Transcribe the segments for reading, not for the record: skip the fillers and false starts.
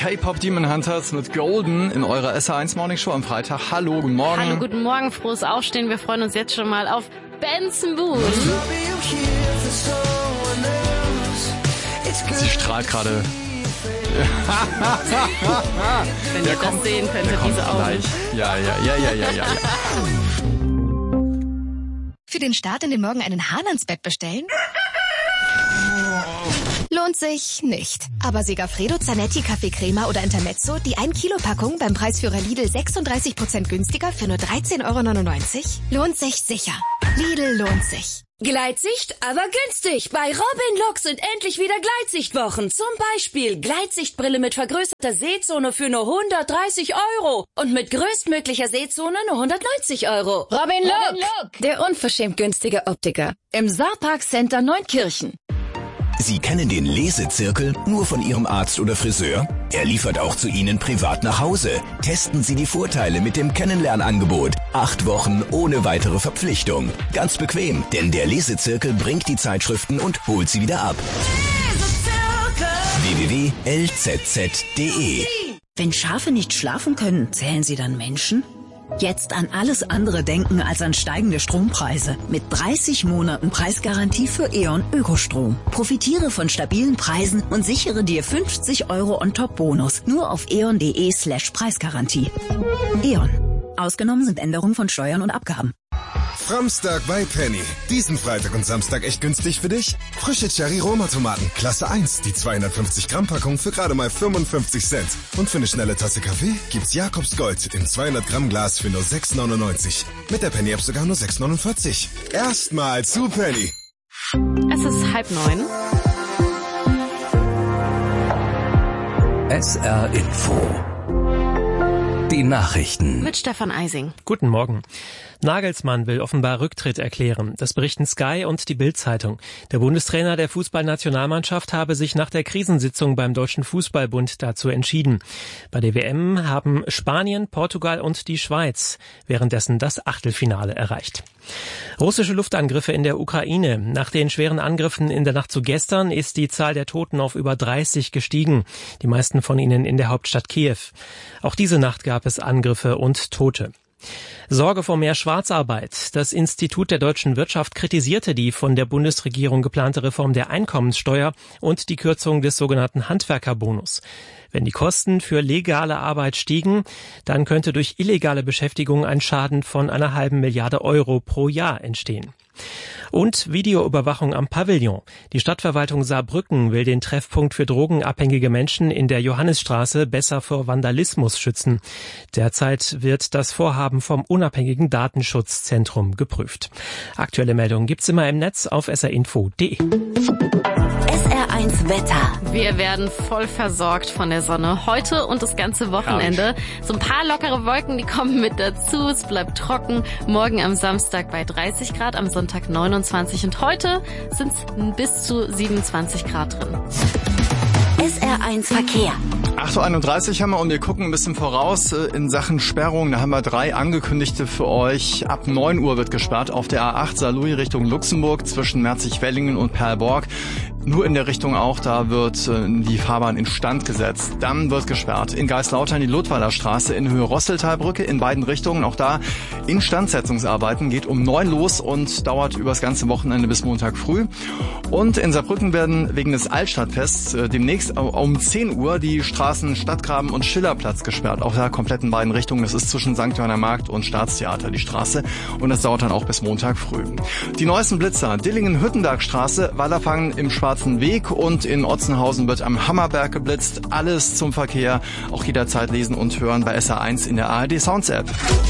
K-Pop Demon Hunters mit Golden in eurer SR1 Morning Show am Freitag. Hallo, guten Morgen. Hallo, guten Morgen, frohes Aufstehen. Wir freuen uns jetzt schon mal auf Benson Boone. Sie strahlt gerade. Wenn ihr das sehen könntet, diese Augen. Ja. Für den Start in den Morgen einen Hahn ans Bett bestellen? Lohnt sich nicht. Aber Segafredo, Zanetti, Kaffee Crema oder Intermezzo, die 1-Kilo-Packung beim Preisführer Lidl 36% günstiger für nur 13,99 €? Lohnt sich sicher. Lidl lohnt sich. Gleitsicht, aber günstig. Bei Robin Look sind endlich wieder Gleitsichtwochen. Zum Beispiel Gleitsichtbrille mit vergrößerter Sehzone für nur 130 € und mit größtmöglicher Sehzone nur 190 €. Robin Look, der unverschämt günstige Optiker. Im Saarpark Center Neunkirchen. Sie kennen den Lesezirkel nur von Ihrem Arzt oder Friseur? Er liefert auch zu Ihnen privat nach Hause. Testen Sie die Vorteile mit dem Kennenlernangebot. 8 Wochen ohne weitere Verpflichtung. Ganz bequem, denn der Lesezirkel bringt die Zeitschriften und holt sie wieder ab. www.lzz.de. Wenn Schafe nicht schlafen können, zählen sie dann Menschen? Jetzt an alles andere denken als an steigende Strompreise. Mit 30 Monaten Preisgarantie für E.ON Ökostrom. Profitiere von stabilen Preisen und sichere dir 50 € On-Top-Bonus. Nur auf eon.de/Preisgarantie. E.ON. Ausgenommen sind Änderungen von Steuern und Abgaben. Framstag bei Penny. Diesen Freitag und Samstag echt günstig für dich? Frische Cherry-Roma-Tomaten, Klasse 1, die 250-Gramm-Packung für gerade mal 55 Cent. Und für eine schnelle Tasse Kaffee gibt's Jakobs Gold im 200-Gramm-Glas für nur 6,99. Mit der Penny-App sogar nur 6,49. Erstmal zu Penny. Es ist 8:30. SR Info. Die Nachrichten. Mit Stefan Eising. Guten Morgen. Nagelsmann will offenbar Rücktritt erklären. Das berichten Sky und die Bild-Zeitung. Der Bundestrainer der Fußballnationalmannschaft habe sich nach der Krisensitzung beim Deutschen Fußballbund dazu entschieden. Bei der WM haben Spanien, Portugal und die Schweiz währenddessen das Achtelfinale erreicht. Russische Luftangriffe in der Ukraine. Nach den schweren Angriffen in der Nacht zu gestern ist die Zahl der Toten auf über 30 gestiegen. Die meisten von ihnen in der Hauptstadt Kiew. Auch diese Nacht gab es Angriffe und Tote. Sorge vor mehr Schwarzarbeit. Das Institut der deutschen Wirtschaft kritisierte die von der Bundesregierung geplante Reform der Einkommenssteuer und die Kürzung des sogenannten Handwerkerbonus. Wenn die Kosten für legale Arbeit stiegen, dann könnte durch illegale Beschäftigung ein Schaden von 1,5 Milliarde € pro Jahr entstehen. Und Videoüberwachung am Pavillon. Die Stadtverwaltung Saarbrücken will den Treffpunkt für drogenabhängige Menschen in der Johannisstraße besser vor Vandalismus schützen. Derzeit wird das Vorhaben vom unabhängigen Datenschutzzentrum geprüft. Aktuelle Meldungen gibt's immer im Netz auf srinfo.de. SR1 Wetter. Wir werden voll versorgt von der Sonne heute und das ganze Wochenende. So ein paar lockere Wolken, die kommen mit dazu. Es bleibt trocken. Morgen am Samstag bei 30 Grad, am Sonntag 29 und heute sind es bis zu 27 Grad drin. SR1 Verkehr. 8:31 Uhr haben wir und wir gucken ein bisschen voraus in Sachen Sperrung. Da haben wir 3 angekündigte für euch. Ab 9 Uhr wird gesperrt auf der A8 Saarlouis Richtung Luxemburg zwischen Merzig-Wellingen und Perlborg. Nur in der Richtung auch, da wird die Fahrbahn instand gesetzt. Dann wird gesperrt in Geislautern die Ludweiler Straße in Höhe Rosteltalbrücke in beiden Richtungen. Auch da Instandsetzungsarbeiten, geht um 9 los und dauert übers ganze Wochenende bis Montag früh. Und in Saarbrücken werden wegen des Altstadtfests demnächst um 10 Uhr die Straßen Stadtgraben und Schillerplatz gesperrt. Auch da komplett in beiden Richtungen. Das ist zwischen St. Johanner Markt und Staatstheater die Straße. Und das dauert dann auch bis Montag früh. Die neuesten Blitzer. Dillingen-Hüttenbergstraße, Wallerfangen im Schwarzen Weg und in Otzenhausen wird am Hammerberg geblitzt. Alles zum Verkehr. Auch jederzeit lesen und hören bei SR1 in der ARD Sounds App.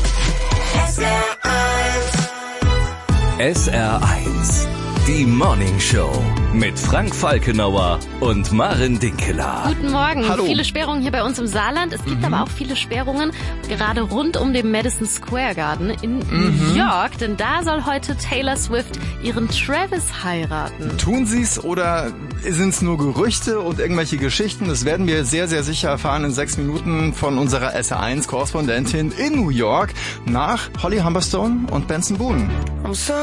SR1. Die Morning Show mit Frank Falkenauer und Maren Dinkeler. Guten Morgen. Hallo. Viele Sperrungen hier bei uns im Saarland. Es gibt aber auch viele Sperrungen gerade rund um den Madison Square Garden in New York. Denn da soll heute Taylor Swift ihren Travis heiraten. Tun Sie es oder sind es nur Gerüchte und irgendwelche Geschichten? Das werden wir sehr, sehr sicher erfahren in 6 Minuten von unserer SR1-Korrespondentin in New York nach Holly Humberstone und Benson Boone.